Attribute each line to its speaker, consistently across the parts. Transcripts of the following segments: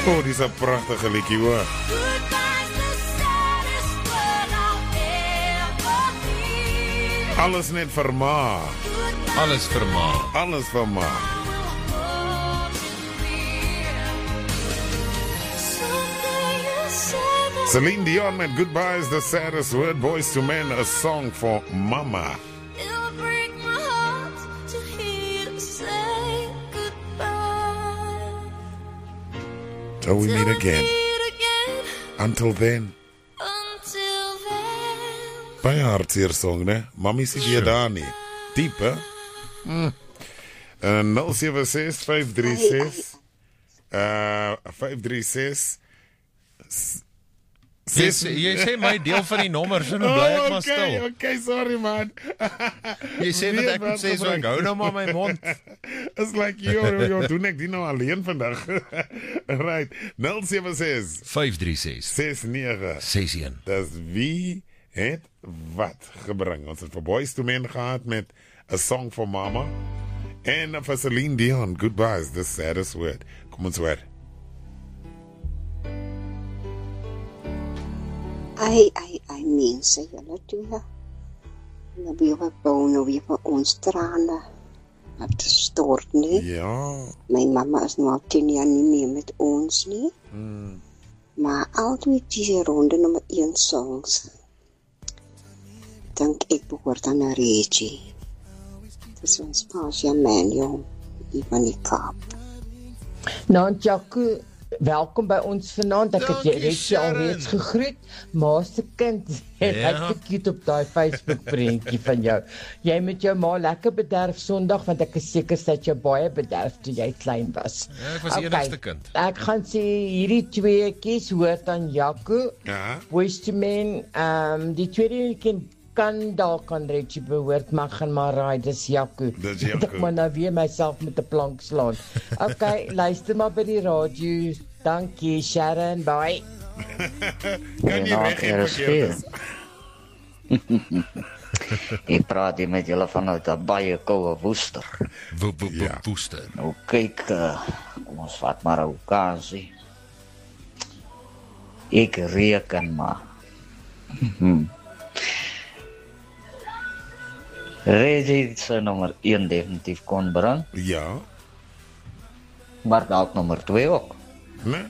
Speaker 1: Oh, dis 'n pragtige liedjie hoor. Alles net vir ma.
Speaker 2: Alles vir ma.
Speaker 1: Alles vir ma. Celine Dion met Goodbye is the saddest word. Boys to Men, a song for mama.
Speaker 3: It'll break my heart to hear you say goodbye.
Speaker 1: Till we meet again. Until then. Baie hartseer song, né? Mami sê jy daar nie. Diep, hè? 076 536 536
Speaker 2: Jy sê my deel van die nommers en dan bly ek maar stil.
Speaker 1: Okay, sorry man.
Speaker 2: Jy sê dat ek moet sê so ek hou nou maar my mond.
Speaker 1: It's like yo, doen ek die nou alleen vandag. Right. 076
Speaker 2: 536
Speaker 1: 6961. Dis wie het wat gebring. Ons het vir Boys to Men gehad met A Song for Mama en vir Celine Dion, Goodbye is the saddest word. Kom ons hoor.
Speaker 4: Ai, mense, julle toe. Nou weer wat bou, nou weer vir ons trane. Het stort nie.
Speaker 1: Ja.
Speaker 4: My mamma is nou al 10 jaar nie meer met ons nie. Maar altyd die ronde nummer 1 songs. Dink ek behoort aan 'n Reggie. Dis ons Pasha Manuel, hier van die Kaap.
Speaker 5: Nou, Jaco, welkom by ons vanaand. Ek het jy alreeds gegroet. Maar se kind het ek cute op daai Facebook prentjie van jou. Jy met jou ma lekker bederf Sondag, want ek is seker dat jy baie bederf toe jy klein was.
Speaker 2: Ja, ek was die enigste kind.
Speaker 5: Ek gaan sê hierdie tweeetjies hoort aan Jaco.
Speaker 1: Ja.
Speaker 5: Boys to Men, die tweede kan dalk aan Reggie behoort, maar gaan maar raai, dis Jaco.
Speaker 1: Dis Jaco.
Speaker 5: Ek moet nou weer myself met 'n plank slaan. Okay, luister maar by die radio. Dankie, Sharon, bye.
Speaker 1: Kan jy weg en
Speaker 6: Ek praat hier met julle vanuit 'n baie koue Woester.
Speaker 2: Woester.
Speaker 6: Nou kyk, kom ons vat maar 'n okasie. Ek reken maar. Reggie se nommer 1 definitief kon bring.
Speaker 1: Ja.
Speaker 6: Maar dalk nommer 2 ook.
Speaker 1: Nee?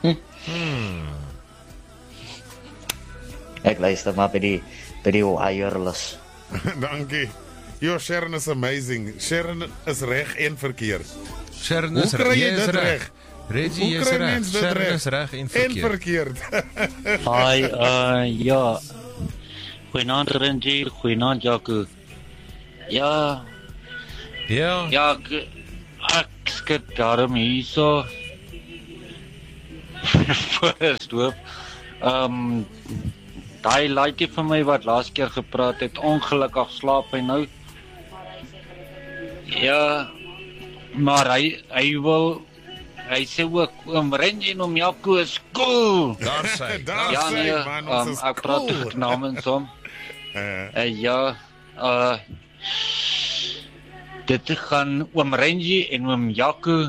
Speaker 6: Ek luister maar by die wireless.
Speaker 1: Dankie. Yo, Sharon is amazing. Sharon is reg en verkeerd.
Speaker 2: Sharon is reg. Reggie is reg. Sharon is reg en
Speaker 1: verkeerd.
Speaker 7: Hi, ja. Goeienaand Reggie, goeienaand Jaco. Ja, ek skit daarom hierso. First hoop. Daai laaitjie van my wat laas keer gepraat het, ongelukkig slaap hy nou. Ja, maar hy sê ook oom Reggie en oom Jaco is cool.
Speaker 2: Daar sê.
Speaker 1: Ja, nee, man, ons is
Speaker 7: ek praat
Speaker 1: cool.
Speaker 7: ook namens hom. Ja, dit gaan oom Reggie en oom Jaco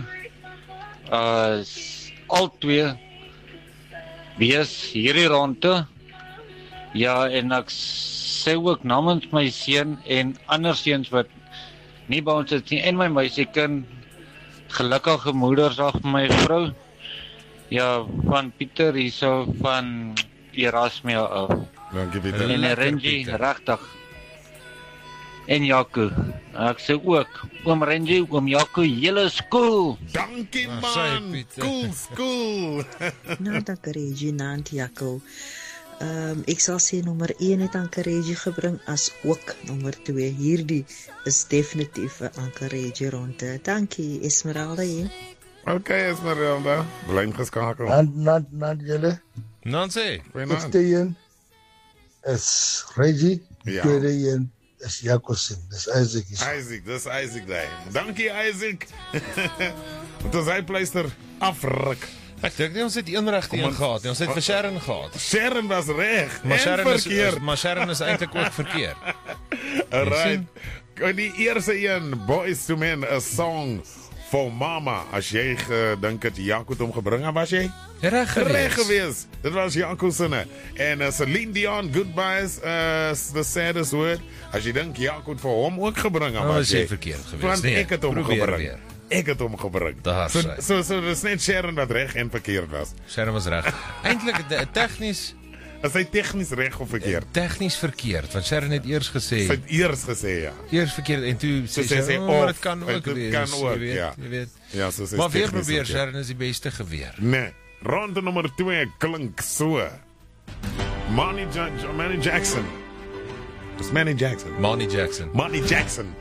Speaker 7: al twee wees hierdie ronde. Ja, en ek sê ook namens my seun en ander seuns wat nie by ons is nie, en my meisiekind, gelukkige moedersdag vir my vrou. Ja, van Pieter hierso van Erasmus af.
Speaker 1: Dankie Pieter.
Speaker 7: En Reggie, regtig. En Jaco. Ek sê ook, oom Reggie, oom Jaco, julle is cool.
Speaker 1: Dankie man. Cool.
Speaker 8: Nou, dank Reggie, naand Jaco. Ek sal sê nommer 1 het Anke Reggie gebring, as ook nommer 2. Hierdie is definitief 'n Anke Reggie ronde. Dankie, Esmeralda hier.
Speaker 1: Okay, Esmeralda. Bly geskakel.
Speaker 9: Nant julle.
Speaker 2: Nancy.
Speaker 9: Eerste een is Reggie.
Speaker 1: Ja.
Speaker 9: Tweede een is Jaco se. Dis Isaac.
Speaker 1: Dis Isaac daar. Dankie Isaac. Want ons hy pleister afruk.
Speaker 2: Ek dink nie ons het een regte een gehad nie. Ons het vir Sharon gehad.
Speaker 1: Sharon was reg.
Speaker 2: Maar Sharon is eintlik ook verkeerd.
Speaker 1: Alright. Die eerste een, Boys to Men, A Song vir mama, as jy gedink het Jaco het hom gebring, was jy?
Speaker 2: Reg
Speaker 1: gewees. Dit was Jaco sinne. En Celine Dion, Goodbyes, the saddest word. As jy dink Jaco het vir hom ook gebring, was jy
Speaker 2: verkeerd gewees.
Speaker 1: Want ek het hom gebring.
Speaker 2: Weer.
Speaker 1: Ek het hom gebring. So dis net Sharon wat reg en verkeerd was.
Speaker 2: Sharon was reg. Eintlik tegnies
Speaker 1: is hy tegnies reg of verkeerd?
Speaker 2: Tegnies verkeerd, want Sharon het eers gesê.
Speaker 1: Sy het eers gesê, ja.
Speaker 2: Eers verkeerd en toe sê sy, maar dit kan ook wees.
Speaker 1: Kan ook,
Speaker 2: jy weet.
Speaker 1: Ja, so sê
Speaker 2: maar weer probeer, Sharon is die beste geweer.
Speaker 1: Nee, ronde nommer 2 klink so. Manny Jackson. Dis Manny Jackson.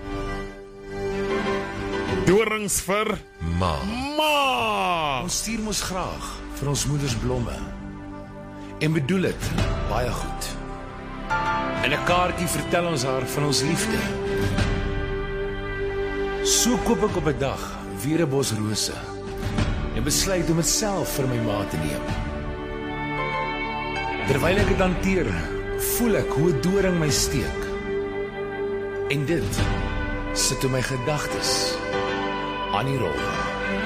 Speaker 1: Dorings vir
Speaker 2: Ma.
Speaker 10: Ons stuur mos graag vir ons moeders blomme. En bedoel dit baie goed. En 'n kaartjie vertel ons haar van ons liefde. So koop ek op 'n dag weer 'n bos rose en besluit om dit self vir my ma te neem. Terwyl ek dit hanteer, voel ek hoe 'n doring my steek. En dit sit in my gedagtes aan die rol.